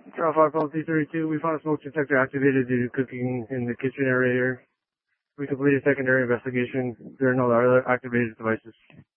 Trial 5 Policy 32, we found a smoke detector activated due to cooking in the kitchen area here. We completed secondary investigation. There are no other activated devices.